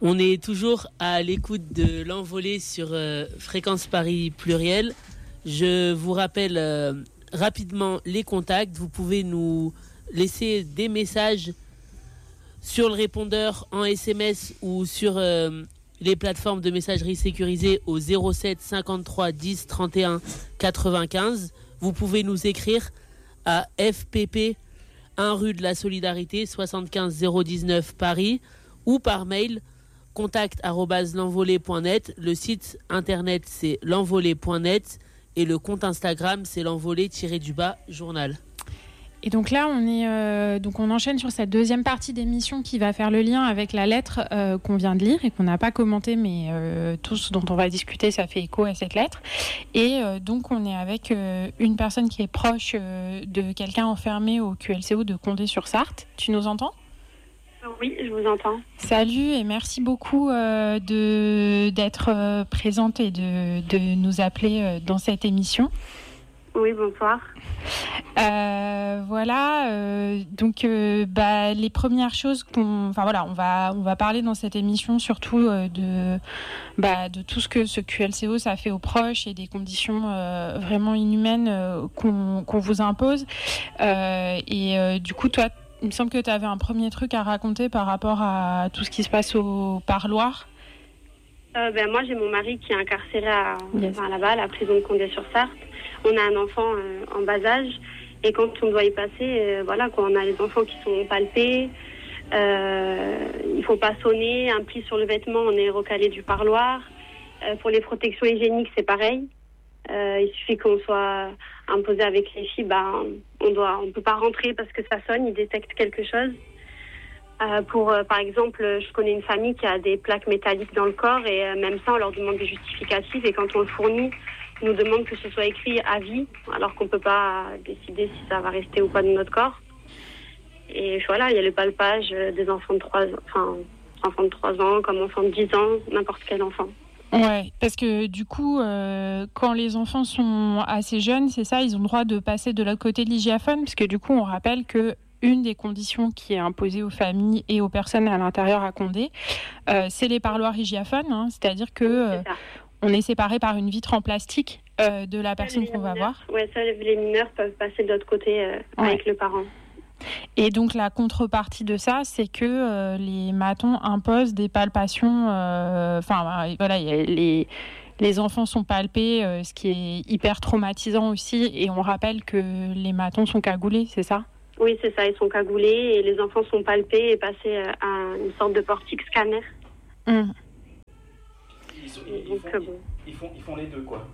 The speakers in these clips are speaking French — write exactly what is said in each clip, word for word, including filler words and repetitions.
On est toujours à l'écoute de l'envolée sur euh, Fréquence Paris Pluriel. Je vous rappelle euh, rapidement les contacts. Vous pouvez nous laisser des messages sur le répondeur en S M S ou sur euh, les plateformes de messagerie sécurisées au zéro sept cinquante-trois dix trente et un quatre-vingt-quinze. Vous pouvez nous écrire à F P P un rue de la Solidarité soixante-quinze zéro dix-neuf Paris ou par mail contact arobase l'envolée point net. Le site internet c'est l'envolée point net et le compte Instagram c'est l'envolée-du-bas journal. Et donc là, on est euh, donc on enchaîne sur cette deuxième partie d'émission qui va faire le lien avec la lettre euh, qu'on vient de lire et qu'on n'a pas commentée, mais euh, tout ce dont on va discuter, ça fait écho à cette lettre. Et euh, donc on est avec euh, une personne qui est proche euh, de quelqu'un enfermé au Q L C O de Condé-sur-Sarthe. Tu nous entends ? Oui, je vous entends. Salut et merci beaucoup euh, de, d'être euh, présente et de, de nous appeler euh, dans cette émission. Oui, bonsoir. Euh, voilà, euh, donc euh, bah, les premières choses qu'on, enfin voilà, on va on va parler dans cette émission surtout euh, de bah, de tout ce que ce Q L C O ça fait aux proches et des conditions euh, vraiment inhumaines euh, qu'on qu'on vous impose. Euh, et euh, du coup, toi, il me semble que tu avais un premier truc à raconter par rapport à tout ce qui se passe au parloir. Euh, ben moi, j'ai mon mari qui est incarcéré à, Yes. enfin, là-bas, à la prison de Condé-sur-Sarthe. On a un enfant euh, en bas âge et quand on doit y passer, euh, voilà, quand on a les enfants qui sont palpés, euh, il faut pas sonner, un pli sur le vêtement, on est recalé du parloir. Euh, pour les protections hygiéniques, c'est pareil. Euh, il suffit qu'on soit imposé avec les filles, bah, on doit, on peut pas rentrer parce que ça sonne, ils détectent quelque chose. Euh, pour, euh, par exemple, je connais une famille qui a des plaques métalliques dans le corps et euh, même ça, on leur demande des justificatifs et quand on le fournit, ils nous demandent que ce soit écrit à vie, alors qu'on peut pas décider si ça va rester ou pas dans notre corps. Et voilà, il y a le palpage des enfants de trois, enfin, enfants de trois ans, comme enfants de dix ans, n'importe quel enfant. Ouais, parce que du coup, euh, quand les enfants sont assez jeunes, c'est ça, ils ont le droit de passer de l'autre côté de l'hygiaphone, parce que du coup, on rappelle que une des conditions qui est imposée aux familles et aux personnes à l'intérieur à Condé, euh, c'est les parloirs hygiaphones, hein, c'est-à-dire que euh, C'est ça. on est séparé par une vitre en plastique euh, de la personne Les qu'on va mineurs- voir. Ouais, ça, les mineurs peuvent passer de l'autre côté euh, Ouais. avec le parent. Et donc la contrepartie de ça, c'est que euh, les matons imposent des palpations. Enfin euh, voilà, y a les les enfants sont palpés, euh, ce qui est hyper traumatisant aussi. Et on rappelle que les matons sont cagoulés, c'est ça ? Oui, c'est ça, ils sont cagoulés et les enfants sont palpés et passés euh, à une sorte de portique scanner. Mmh. Ils, sont- Et ils donc, font, euh, bon. ils, font, ils font les deux, quoi.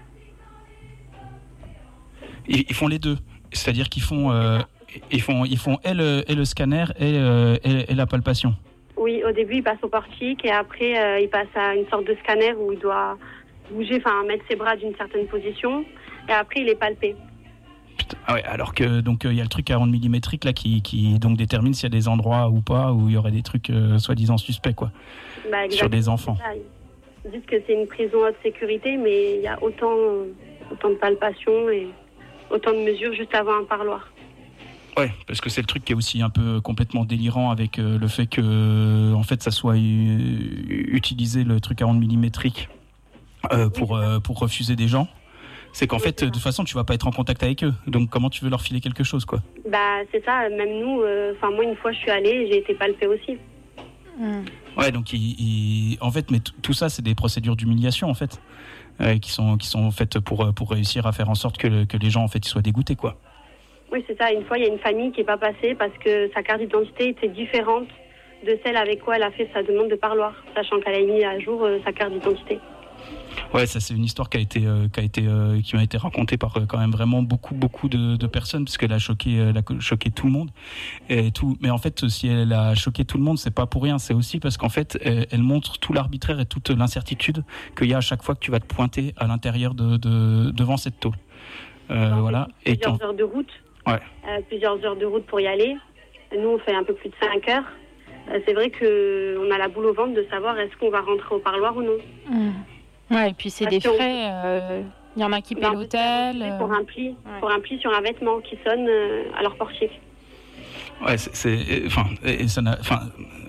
Ils, ils font les deux. C'est-à-dire qu'ils font, euh, ils font, ils font et le, et le scanner et, euh, et, et la palpation. Oui, au début, il passe au portique et après, euh, il passe à une sorte de scanner où il doit bouger, enfin mettre ses bras d'une certaine position et après, il est palpé. Putain, ah ouais, alors que donc il euh, y a le truc à ondes millimétriques là qui, qui donc détermine s'il y a des endroits ou pas où il y aurait des trucs euh, soi-disant suspects, quoi, Bah, sur des enfants. ça. Ils disent que c'est une prison haute sécurité, mais il y a autant, autant de palpations et autant de mesures juste avant un parloir. Ouais, parce que c'est le truc qui est aussi un peu complètement délirant avec euh, le fait que en fait ça soit euh, utilisé le truc à ondes millimétriques euh, pour euh, pour refuser des gens. C'est qu'en Oui, fait c'est de toute façon tu vas pas être en contact avec eux. Donc comment tu veux leur filer quelque chose, quoi? Bah, c'est ça, même nous, enfin, moi, une fois, je suis allée et j'ai été palpée aussi. Mmh. Ouais, donc il, il- en fait, mais t- tout ça, c'est des procédures d'humiliation, en fait, euh, qui sont qui sont faites pour euh, pour réussir à faire en sorte que le- que les gens en fait ils soient dégoûtés, quoi. Oui, c'est ça. Une fois, il y a une famille qui n'est pas passée parce que sa carte d'identité était différente de celle avec quoi elle a fait sa demande de parloir, sachant qu'elle a mis à jour euh, sa carte d'identité. Ouais, ça c'est une histoire qui a été euh, qui a été euh, qui m'a été racontée par euh, quand même vraiment beaucoup beaucoup de, de personnes, parce qu'elle a choqué elle a choqué tout le monde et tout. Mais en fait, si elle a choqué tout le monde, c'est pas pour rien. C'est aussi parce qu'en fait, elle, elle montre tout l'arbitraire et toute l'incertitude qu'il y a à chaque fois que tu vas te pointer à l'intérieur de, de devant cette tôle. Euh, voilà. Et Plusieurs quand... heures de route. Ouais. Euh, plusieurs heures de route pour y aller. Nous, on fait un peu plus de cinq heures. Euh, c'est vrai qu'on a la boule au ventre de savoir est-ce qu'on va rentrer au parloir ou non. Mmh. Ouais, et puis c'est Parce des qu'on- frais. Il euh, y en a qui Mais paient on peut se faire l'hôtel. rembourser euh, Pour un pli, ouais. pour un pli sur un vêtement qui sonne euh, à leur portique. Ouais, c'est, c'est, enfin, et ça n'a, enfin,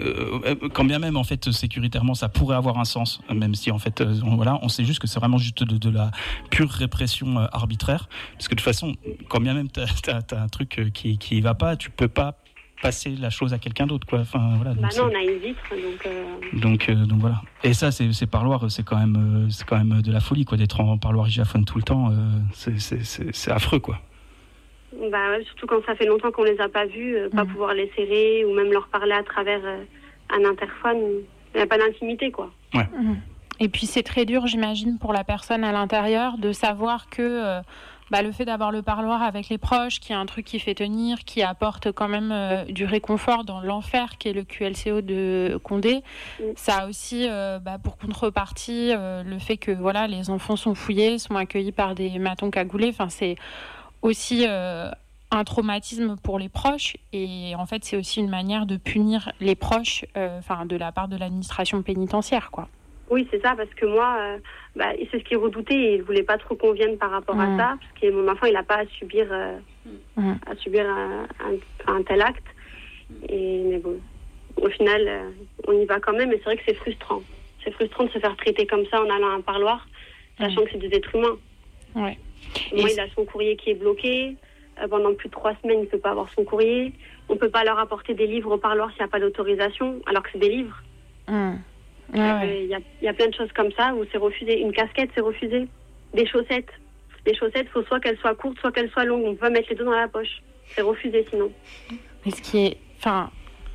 euh, quand bien même en fait sécuritairement ça pourrait avoir un sens, même si en fait euh, on, voilà, on sait juste que c'est vraiment juste de, de la pure répression euh, arbitraire, parce que de toute façon, quand bien même t'as, t'as, t'as un truc euh, qui qui va pas, tu peux pas passer la chose à quelqu'un d'autre, quoi. Enfin voilà. Bah non, on a une vitre, donc. Euh... Donc euh, donc voilà. Et ça, c'est, c'est parloir, c'est quand même euh, c'est quand même de la folie, quoi, d'être en parloir hijaphone tout le temps. Euh, c'est, c'est c'est c'est affreux, quoi. Bah ouais, surtout quand ça fait longtemps qu'on les a pas vus, euh, pas mmh. pouvoir les serrer ou même leur parler à travers euh, un interphone, il n'y a pas d'intimité, quoi. Ouais. Mmh. Et puis c'est très dur, j'imagine, pour la personne à l'intérieur de savoir que euh, bah, le fait d'avoir le parloir avec les proches, qui est un truc qui fait tenir, qui apporte quand même euh, du réconfort dans l'enfer qui est le Q L C O de Condé, mmh. ça a aussi euh, bah, pour contrepartie euh, le fait que voilà, les enfants sont fouillés, sont accueillis par des matons cagoulés, enfin c'est aussi euh, un traumatisme pour les proches, et en fait c'est aussi une manière de punir les proches euh, enfin de la part de l'administration pénitentiaire, quoi. Oui, c'est ça, parce que moi euh, bah, c'est ce qu'il redoutait et il ne voulait pas trop qu'on vienne par rapport mmh. à ça, parce que mon enfant il n'a pas à subir euh, mmh. à subir un, un, un tel acte, et mais bon, au final euh, on y va quand même, et c'est vrai que c'est frustrant c'est frustrant de se faire traiter comme ça en allant à un parloir, sachant mmh. que c'est des êtres humains. Ouais. Moi, il a son courrier qui est bloqué. Euh, pendant plus de trois semaines, il ne peut pas avoir son courrier. On ne peut pas leur apporter des livres au parloir s'il n'y a pas d'autorisation, alors que c'est des livres. Il mmh. ah ouais. euh, y, y a plein de choses comme ça où c'est refusé. Une casquette, c'est refusé. Des chaussettes. Les chaussettes, il faut soit qu'elles soient courtes, soit qu'elles soient longues. On peut mettre les deux dans la poche. C'est refusé sinon. Mais ce qui est... Enfin,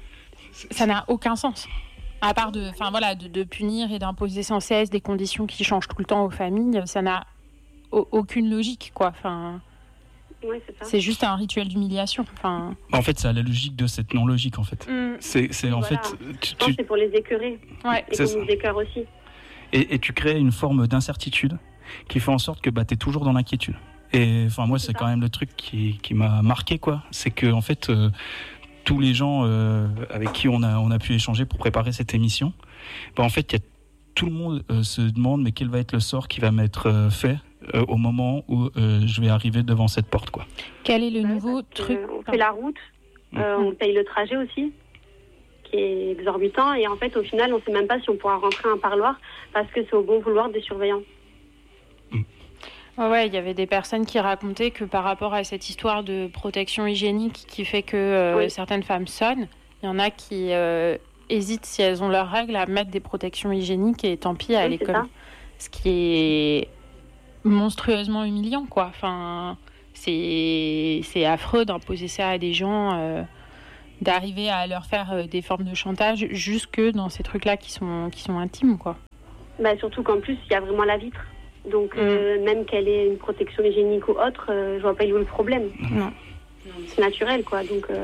ça n'a aucun sens. À part de, enfin, voilà, de, de punir et d'imposer sans cesse des conditions qui changent tout le temps aux familles, ça n'a aucune logique, quoi. Enfin, ouais, c'est, ça. C'est juste un rituel d'humiliation. Enfin, en fait, c'est à la logique de cette non-logique, en fait. Mmh. C'est, c'est en voilà. fait. Tu, tu... c'est pour les écœurer. Ouais. Et qu'on nous écœure aussi. Et, et tu crées une forme d'incertitude qui fait en sorte que bah, t'es toujours dans l'inquiétude. Et enfin, moi, c'est, c'est quand même le truc qui, qui m'a marqué, quoi. C'est que, en fait, euh, tous les gens euh, avec qui on a, on a pu échanger pour préparer cette émission, bah, en fait, y a, tout le monde euh, se demande, mais quel va être le sort qui va m'être euh, fait Euh, au moment où euh, je vais arriver devant cette porte, quoi. Quel est le ouais, nouveau truc euh, On fait la route, euh, mmh. on paye le trajet aussi, qui est exorbitant, et en fait, au final, on ne sait même pas si on pourra rentrer à un parloir parce que c'est au bon vouloir des surveillants. Mmh. Ouais, ouais, il y avait des personnes qui racontaient que par rapport à cette histoire de protection hygiénique qui fait que euh, oui. certaines femmes sonnent, il y en a qui euh, hésitent, si elles ont leurs règles, à mettre des protections hygiéniques, et tant pis, à oui, l'école. Ce qui est monstrueusement humiliant, quoi. Enfin, c'est, c'est affreux d'imposer ça à des gens, euh, d'arriver à leur faire euh, des formes de chantage jusque dans ces trucs-là qui sont, qui sont intimes, quoi. Bah, surtout qu'en plus, il y a vraiment la vitre. Donc, mmh. euh, même qu'elle ait une protection hygiénique ou autre, euh, je vois pas où est le problème. Non. C'est naturel, quoi. Donc, euh...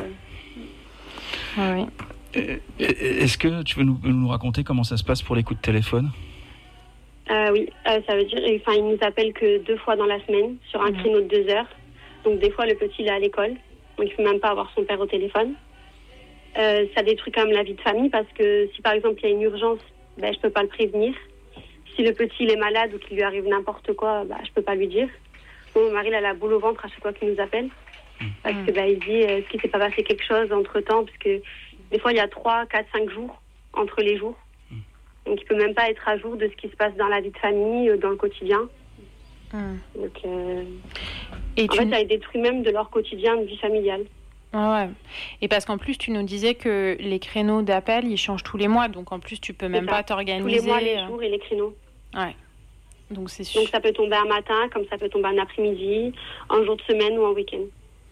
ouais, oui. Est-ce que tu veux nous, nous raconter comment ça se passe pour les coups de téléphone ? Euh, oui, euh, ça veut dire, enfin, il nous appelle que deux fois dans la semaine, sur un mmh. créneau de deux heures. Donc, des fois, le petit, il est à l'école, donc il ne peut même pas avoir son père au téléphone. Euh, ça détruit quand même la vie de famille, parce que si, par exemple, il y a une urgence, ben, je ne peux pas le prévenir. Si le petit, il est malade ou qu'il lui arrive n'importe quoi, ben, je ne peux pas lui dire. Bon, mon mari, il a la boule au ventre à chaque fois qu'il nous appelle, parce mmh. que ben, il dit, est-ce qu'il ne s'est pas passé quelque chose entre-temps, parce que des fois, il y a trois, quatre, cinq jours entre les jours. Donc, il ne peut même pas être à jour de ce qui se passe dans la vie de famille, dans le quotidien. Mmh. Donc, euh... Et en tu... fait, ça a détruit même de leur quotidien de vie familiale. Ah ouais. Et parce qu'en plus, tu nous disais que les créneaux d'appel, ils changent tous les mois. Donc, en plus, tu peux c'est même ça. pas t'organiser. Tous les mois, les jours et les créneaux. Ouais. Donc, c'est sûr. Donc, ça peut tomber un matin, comme ça peut tomber un après-midi, un jour de semaine ou un week-end.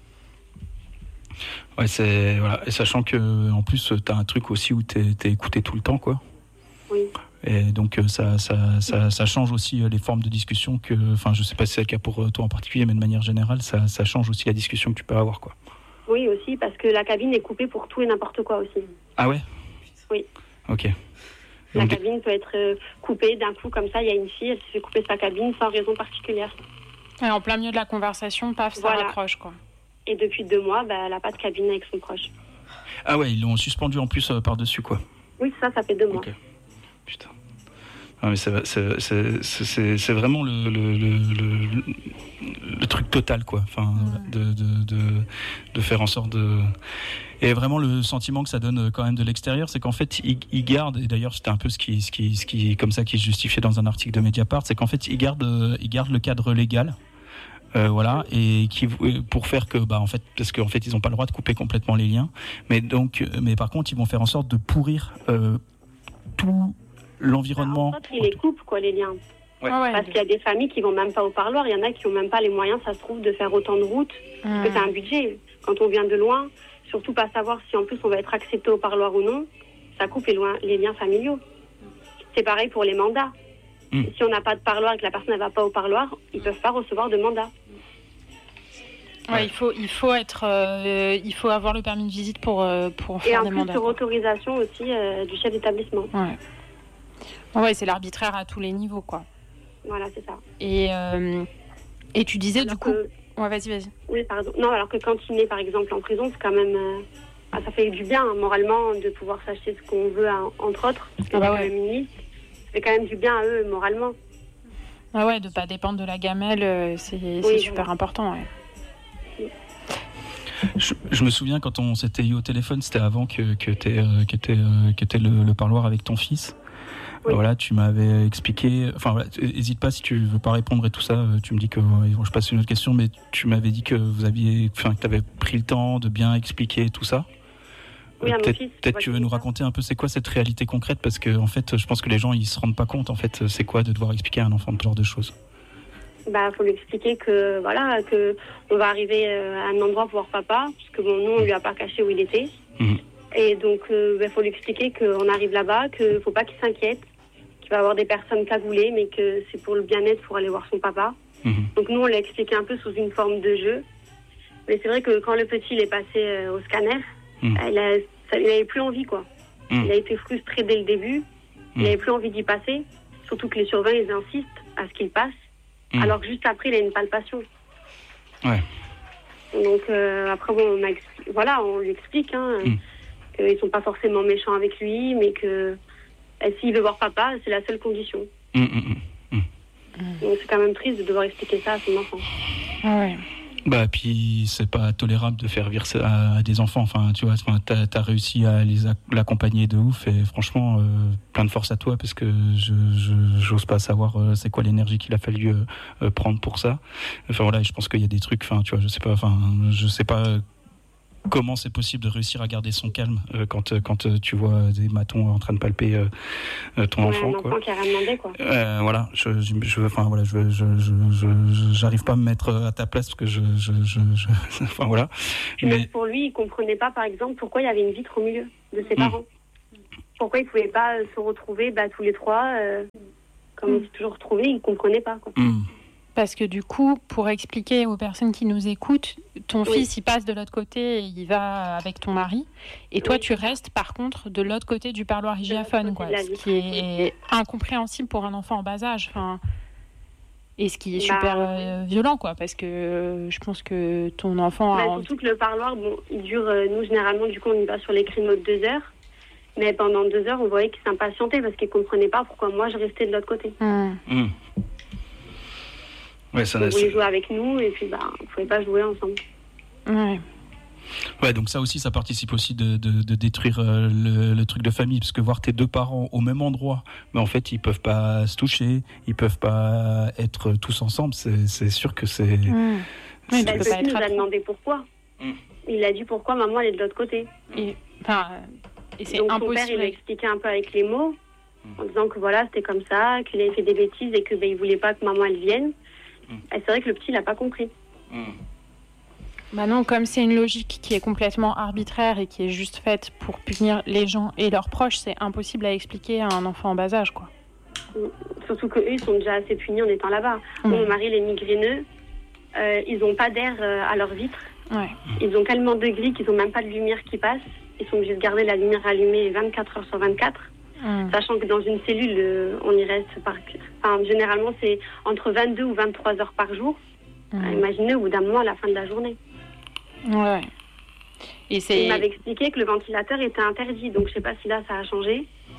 Ouais, c'est... Voilà. Et sachant qu'en plus, tu as un truc aussi où tu es écouté tout le temps, quoi. Oui. Et donc ça, ça, ça, ça change aussi les formes de discussion que, enfin, je sais pas si c'est le cas pour toi en particulier, mais de manière générale, ça, ça change aussi la discussion que tu peux avoir, quoi. Oui, aussi, parce que la cabine est coupée pour tout et n'importe quoi aussi. Ah ouais ? Oui. Ok. La donc... cabine peut être coupée d'un coup, comme ça, il y a une fille, elle se fait couper sa cabine sans raison particulière. Et en plein milieu de la conversation, paf, ça voilà. raccroche, quoi. Et depuis deux mois, bah, elle n'a pas de cabine avec son proche. Ah ouais, ils l'ont suspendu en plus euh, par-dessus, quoi. Oui, ça, ça fait deux mois. Ok. Putain. Ah, mais c'est, c'est, c'est, c'est, c'est vraiment le, le, le, le, le truc total, quoi. Enfin, mmh. de, de, de, de faire en sorte de... Et vraiment, le sentiment que ça donne quand même de l'extérieur, c'est qu'en fait, ils, ils gardent, et d'ailleurs, c'était un peu ce qui, ce qui, ce qui, comme ça, qui se justifiait dans un article de Mediapart, c'est qu'en fait, ils gardent, ils gardent le cadre légal. Euh, voilà, et qui pour faire que bah en fait parce qu'en fait ils n'ont pas le droit de couper complètement les liens, mais donc mais par contre ils vont faire en sorte de pourrir euh, tout l'environnement. En fait, ils les coupent quoi les liens. Ouais. Parce qu'il y a des familles qui vont même pas au parloir, il y en a qui ont même pas les moyens, ça se trouve, de faire autant de routes, mmh. parce que c'est un budget. Quand on vient de loin, surtout pas savoir si en plus on va être accepté au parloir ou non, ça coupe les, loin, les liens familiaux. C'est pareil pour les mandats. Mmh. Si on n'a pas de parloir et que la personne ne va pas au parloir, ils ne peuvent pas recevoir de mandat. Ouais, il faut, il faut être, euh, il faut avoir le permis de visite pour, euh, pour faire des mandats. Et en plus sur autorisation aussi euh, du chef d'établissement. Ouais. Ouais, c'est l'arbitraire à tous les niveaux, quoi. Voilà, c'est ça. Et, euh, et tu disais alors du coup... Que... Ouais, vas-y, vas-y. Oui, pardon. Non, alors que quand il est par exemple en prison, c'est quand même... Euh... Ah, ça fait du bien, hein, moralement, de pouvoir s'acheter ce qu'on veut, hein, entre autres. Ah bah ouais. Le ministre, ça fait quand même du bien à eux, moralement. Ah ouais, de ne pas dépendre de la gamelle, c'est, oui, c'est super voilà. important, ouais. Je, je me souviens quand on s'était eu au téléphone, c'était avant que, que tu euh, euh, le, le parloir avec ton fils. Oui. Voilà, tu m'avais expliqué. Enfin, voilà, n'hésite pas si tu veux pas répondre et tout ça. Tu me dis que je passe une autre question, mais tu m'avais dit que vous aviez, enfin, que tu avais pris le temps de bien expliquer tout ça. Oui, euh, peut-être fils, peut-être tu veux nous raconter un peu c'est quoi cette réalité concrète, parce que en fait, je pense que les gens ils se rendent pas compte en fait, c'est quoi de devoir expliquer à un enfant ce genre de choses. Bah, faut lui expliquer que voilà, que on va arriver à un endroit pour voir papa, parce que bon, nous on lui a pas caché où il était, mmh. et donc euh, bah, faut lui expliquer qu'on arrive là-bas, que faut pas qu'il s'inquiète, qu'il va y avoir des personnes cagoulées, mais que c'est pour le bien-être, pour aller voir son papa. Mmh. Donc nous on l'a expliqué un peu sous une forme de jeu, mais c'est vrai que quand le petit il est passé euh, au scanner, mmh. il a, ça, il avait plus envie quoi. Mmh. Il a été frustré dès le début, mmh. il avait plus envie d'y passer, surtout que les surveillants ils insistent à ce qu'il passe. Mmh. Alors que juste après, il a une palpation. Ouais. Donc euh, après, bon, on, a expli- voilà, on lui explique hein, mmh. qu'ils ne sont pas forcément méchants avec lui, mais que euh, s'il veut voir papa, c'est la seule condition. Mmh, mmh, mmh. Donc c'est quand même triste de devoir expliquer ça à son enfant. Ah ouais. Bah puis c'est pas tolérable de faire vivre ça à des enfants. Enfin, tu vois, t'as, t'as réussi à les a- l'accompagner de ouf et franchement, euh, plein de force à toi parce que je, je j'ose pas savoir euh, c'est quoi l'énergie qu'il a fallu euh, euh, prendre pour ça. Enfin voilà, je pense qu'il y a des trucs. Enfin, tu vois, je sais pas. Enfin, je sais pas. Euh, Comment c'est possible de réussir à garder son calme euh, quand, quand euh, tu vois des matons en train de palper euh, euh, ton ouais, enfant, un quoi. enfant qui a rien demandé, quoi. Euh, voilà, je, je, je, enfin voilà, je, je, je, je, j'arrive pas à me mettre à ta place parce que je, je, je, je enfin voilà. Mais pour lui, il comprenait pas, par exemple, pourquoi il y avait une vitre au milieu de ses mmh. parents. Pourquoi ils pouvaient pas se retrouver, bah, tous les trois, euh, comme mmh. ils s'est toujours retrouvés, il comprenait pas, quoi. Mmh. Parce que du coup, pour expliquer aux personnes qui nous écoutent, ton oui. fils, il passe de l'autre côté et il va avec ton mari. Et toi, oui. tu restes, par contre, de l'autre côté du parloir hygiaphone, quoi. Ce qui est incompréhensible pour un enfant en bas âge. Enfin, et ce qui est bah, super euh, violent, quoi. Parce que euh, je pense que ton enfant bah, a... Surtout que le parloir, bon, il dure... Euh, nous, généralement, du coup, on y va sur les créneaux de deux heures. Mais pendant deux heures, on voyait qu'il s'impatientait parce qu'il ne comprenait pas pourquoi moi, je restais de l'autre côté. Mmh. Mmh. Ouais, ça, on voulait jouer avec nous et puis bah, on ne pouvait pas jouer ensemble. Ouais. Ouais, donc ça aussi, ça participe aussi de, de, de détruire euh, le, le truc de famille, parce que voir tes deux parents au même endroit, mais en fait, ils peuvent pas se toucher, ils peuvent pas être tous ensemble. C'est, c'est sûr que c'est. Mmh. c'est... Oui, bah, le petit nous a demandé pourquoi. Mmh. Il a dit pourquoi maman elle est de l'autre côté. Et, enfin, et c'est donc impossible. Son père il a expliqué un peu avec les mots, mmh. en disant que voilà c'était comme ça, qu'il avait fait des bêtises et que ben il voulait pas que maman elle vienne. Et c'est vrai que le petit, il n'a pas compris. Mmh. Bah non, comme c'est une logique qui est complètement arbitraire et qui est juste faite pour punir les gens et leurs proches, c'est impossible à expliquer à un enfant en bas âge, quoi. Mmh. Surtout qu'eux, ils sont déjà assez punis en étant là-bas. Mmh. Mon mari, les migraineux, euh, ils n'ont pas d'air euh, à leurs vitres. Ouais. Ils ont tellement de gris qu'ils n'ont même pas de lumière qui passe. Ils sont obligés de garder la lumière allumée vingt-quatre heures sur vingt-quatre. Mmh. Sachant que dans une cellule, euh, on y reste par... Enfin, généralement, c'est entre vingt-deux ou vingt-trois heures par jour. Mmh. Euh, imaginez, au bout d'un moment, à la fin de la journée. Ouais. Et c'est... Il m'avait expliqué que le ventilateur était interdit. Donc, je ne sais pas si là, ça a changé.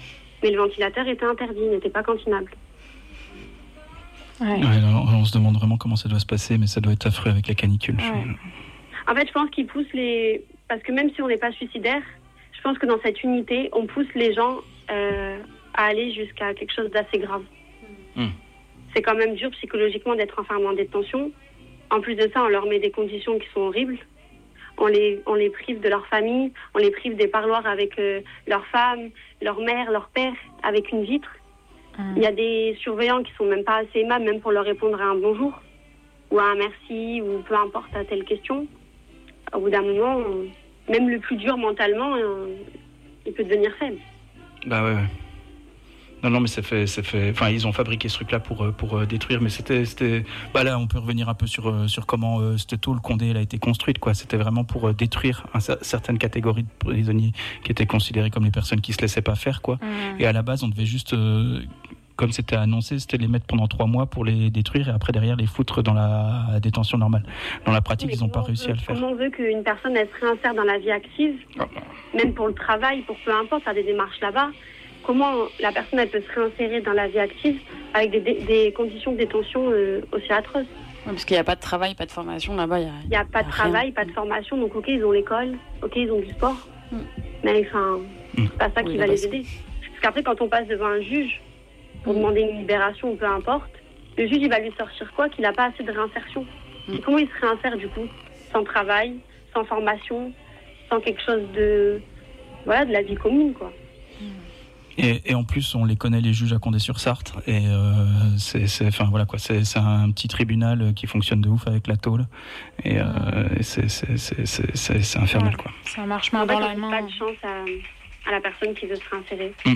mais le ventilateur était interdit, n'était pas cantinable. Ouais. Ouais, alors, on se demande vraiment comment ça doit se passer, mais ça doit être affreux avec la canicule. Ouais. En fait, je pense qu'ils poussent les... Parce que même si on n'est pas suicidaire, je pense que dans cette unité, on pousse les gens euh, à aller jusqu'à quelque chose d'assez grave. Mmh. C'est quand même dur psychologiquement d'être enfermé en détention. En plus de ça, on leur met des conditions qui sont horribles. On les, on les prive de leur famille, on les prive des parloirs avec euh, leur femme, leur mère, leur père, avec une vitre. Mmh. Il y a des surveillants qui sont même pas assez aimables, même pour leur répondre à un bonjour, ou à un merci, ou peu importe à telle question. Au bout d'un moment, on... même le plus dur mentalement, on... il peut devenir faible. Bah ouais, ouais. Non, non, mais ça fait, ça fait. Enfin, ils ont fabriqué ce truc-là pour pour euh, détruire, mais c'était, c'était. Bah là, on peut revenir un peu sur euh, sur comment euh, cette tôle Condé elle a été construite, quoi. C'était vraiment pour euh, détruire un, certaines catégories de prisonniers qui étaient considérés comme les personnes qui se laissaient pas faire, quoi. Mmh. Et à la base, on devait juste, euh, comme c'était annoncé, c'était les mettre pendant trois mois pour les détruire et après derrière les foutre dans la détention normale. Dans la pratique, mais ils n'ont pas réussi veut, à le faire. Comment on veut qu'une personne elle se réinsère dans la vie active, oh. même pour le travail, pour peu importe, faire des démarches là-bas? Comment la personne elle peut se réinsérer dans la vie active avec des, des, des conditions de détention euh, aussi atroces? Ouais, parce qu'il n'y a pas de travail, pas de formation là-bas. Il n'y a, a pas de travail, rien. Pas de formation. Donc ok, ils ont l'école, ok, ils ont du sport. Mm. Mais enfin, mm. c'est pas ça qui oui, va les aider. Parce qu'après, quand on passe devant un juge pour mm. demander une libération ou peu importe, le juge il va lui sortir quoi? Qu'il n'a pas assez de réinsertion. Mm. Et comment il se réinsère du coup? Sans travail, sans formation, sans quelque chose de... Voilà, de la vie commune, quoi. Et, et en plus, on les connaît, les juges à Condé-sur-Sarthe, et euh, c'est, c'est, enfin voilà quoi, c'est, c'est un petit tribunal qui fonctionne de ouf avec la tôle, et euh, c'est, c'est, c'est, c'est, c'est, c'est infernal, quoi. Ça marche main dans la main. Pas de chance à, à la personne qui veut se réinsérer. Mm.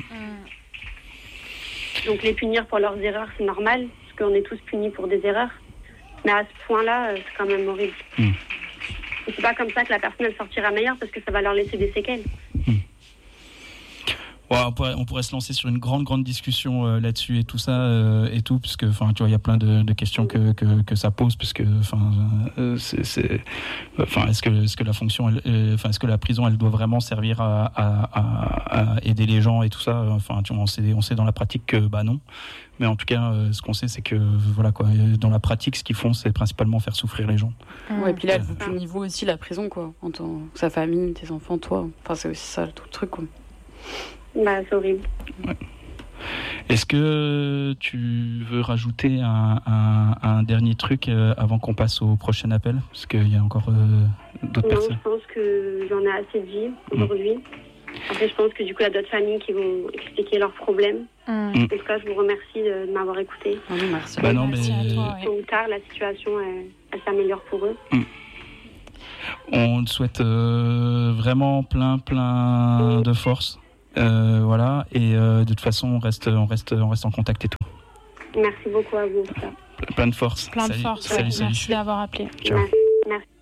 Donc les punir pour leurs erreurs, c'est normal, parce qu'on est tous punis pour des erreurs, mais à ce point-là, c'est quand même horrible. Mm. Et c'est pas comme ça que la personne elle sortira meilleure, parce que ça va leur laisser des séquelles. Mm. Ouais, on, pourrait, on pourrait se lancer sur une grande grande discussion euh, là-dessus et tout ça euh, et tout, puisque enfin tu vois il y a plein de, de questions que, que que ça pose, puisque enfin euh, c'est, c'est enfin est-ce que est-ce que la fonction elle, euh, enfin est-ce que la prison elle doit vraiment servir à, à, à, à aider les gens et tout ça, enfin tu vois, on sait on sait dans la pratique que bah non, mais en tout cas euh, ce qu'on sait c'est que voilà quoi, dans la pratique ce qu'ils font c'est principalement faire souffrir les gens. Ouais, et puis là elle vous punit vous aussi la prison, quoi, en tant que sa famille, tes enfants, toi, enfin c'est aussi ça tout le truc, quoi. Bah, c'est horrible. Ouais. Est-ce que tu veux rajouter un, un, un dernier truc euh, avant qu'on passe au prochain appel? Parce qu'il y a encore euh, d'autres non, personnes. Je pense que j'en ai assez dit aujourd'hui. Mmh. Après, je pense que du coup, il y a d'autres familles qui vont expliquer leurs problèmes. Mmh. En tout cas, je vous remercie de m'avoir écouté. Oh, merci. Bah non, merci mais... à toi, ouais. Tôt ou tard, la situation, elle, elle s'améliore pour eux. Mmh. On te souhaite euh, vraiment plein, plein mmh. de force. Euh, voilà, et euh, de toute façon on reste, on, reste, on reste en contact et tout. Merci beaucoup à vous. Plein de force. Plein de salut. force. Salut, Ouais. salut. Merci d'avoir appelé. Ciao. Merci.